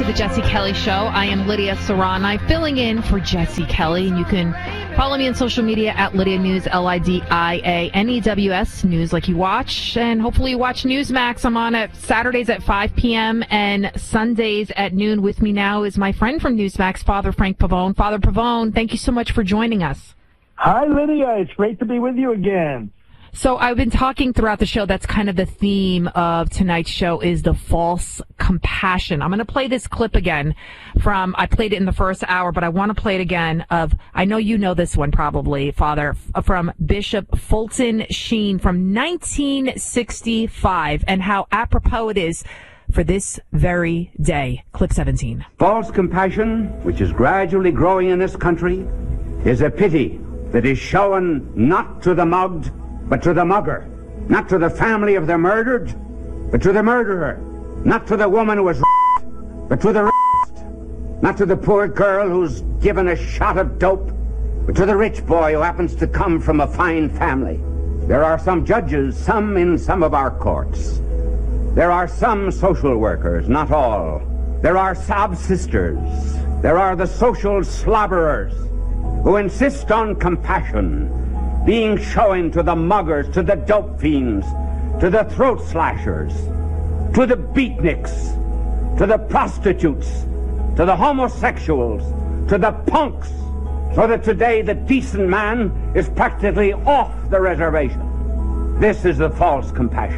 to the Jesse Kelly Show. I am Lydia Serrani, filling in for Jesse Kelly, and you can follow me on social media at Lydia News, LIDIANEWS, News like you watch, and hopefully you watch Newsmax. I'm on at Saturdays at 5 p.m. and Sundays at noon. With me now is my friend from Newsmax, Father Frank Pavone. Father Pavone, thank you so much for joining us. Hi, Lydia. It's great to be with you again. So I've been talking throughout the show. That's kind of the theme of tonight's show, is the false compassion. I'm going to play this clip again I played it in the first hour, but I want to play it again I know you know this one probably, Father, from Bishop Fulton Sheen from 1965, and how apropos it is for this very day. Clip 17. False compassion, which is gradually growing in this country, is a pity that is shown not to the mugged, but to the mugger, not to the family of the murdered, but to the murderer, not to the woman who was raped, but to the raped, not to the poor girl who's given a shot of dope, but to the rich boy who happens to come from a fine family. There are some judges, some in some of our courts. There are some social workers, not all. There are sob sisters. There are the social slobberers who insist on compassion being shown to the muggers, to the dope fiends, to the throat slashers, to the beatniks, to the prostitutes, to the homosexuals, to the punks, so that today the decent man is practically off the reservation. This is the false compassion.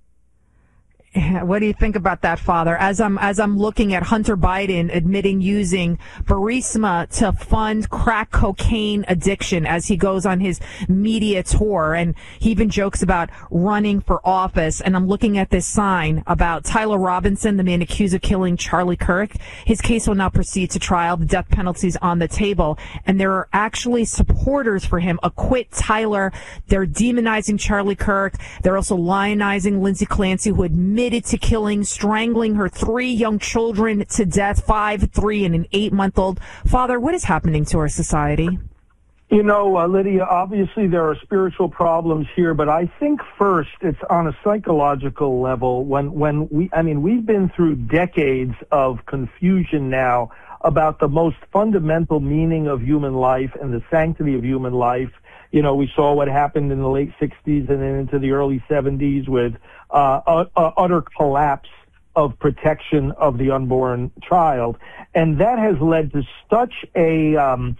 What do you think about that, Father? As I'm looking at Hunter Biden admitting using Burisma to fund crack cocaine addiction as he goes on his media tour, and he even jokes about running for office. And I'm looking at this sign about Tyler Robinson, the man accused of killing Charlie Kirk. His case will now proceed to trial. The death penalty's on the table, and there are actually supporters for him. Acquit Tyler. They're demonizing Charlie Kirk. They're also lionizing Lindsay Clancy, who admitted to killing, strangling her 3 young children to death, 5, 3, and an 8-month-old. Father, what is happening to our society? You know, Lydia, obviously there are spiritual problems here, but I think first it's on a psychological level. We've been through decades of confusion now about the most fundamental meaning of human life and the sanctity of human life. You know, we saw what happened in the late 60s and then into the early 70s with utter collapse of protection of the unborn child. And that has led to such a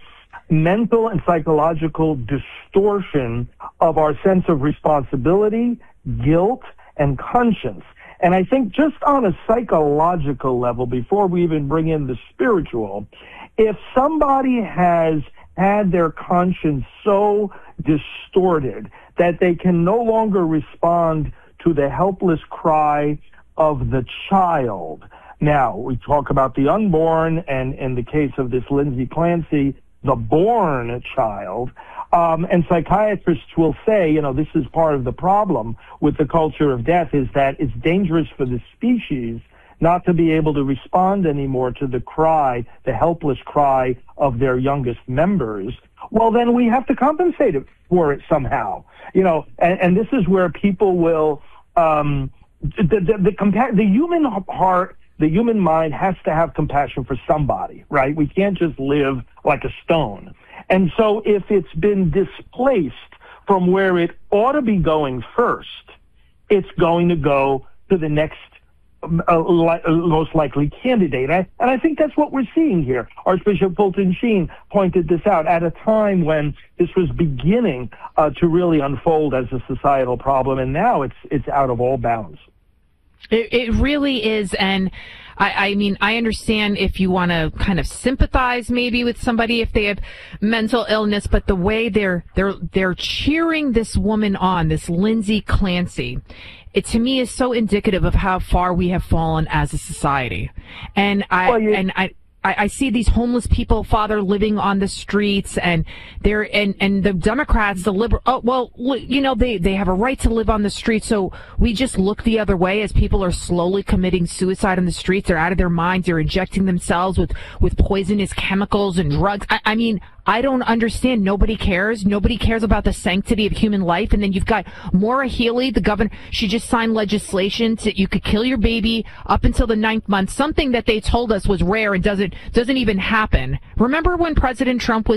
mental and psychological distortion of our sense of responsibility, guilt, and conscience. And I think just on a psychological level, before we even bring in the spiritual, if somebody has had their conscience so distorted that they can no longer respond to the helpless cry of the child. Now, we talk about the unborn, and in the case of this Lindsay Clancy, the born child. And psychiatrists will say, you know, this is part of the problem with the culture of death, is that it's dangerous for the species not to be able to respond anymore to the cry, the helpless cry of their youngest members. Well, then we have to compensate for it somehow, you know, and this is where people will, the human heart, the human mind has to have compassion for somebody, right? We can't just live like a stone. And so if it's been displaced from where it ought to be going first, it's going to go to the next most likely candidate. And I think that's what we're seeing here. Archbishop Fulton Sheen pointed this out at a time when this was beginning to really unfold as a societal problem, and now it's out of all bounds. It really is, and I mean, I understand if you want to kind of sympathize maybe with somebody if they have mental illness, but the way they're cheering this woman on, this Lindsay Clancy, it to me is so indicative of how far we have fallen as a society. And I see these homeless people, Father, living on the streets, and and the Democrats, the liberal, they have a right to live on the streets, so we just look the other way as people are slowly committing suicide on the streets. They're out of their minds. They're injecting themselves with poisonous chemicals and drugs. I mean, I don't understand. Nobody cares. Nobody cares about the sanctity of human life. And then you've got Maura Healey, the governor. She just signed legislation that you could kill your baby up until the 9th month, something that they told us was rare and doesn't even happen. Remember when President Trump was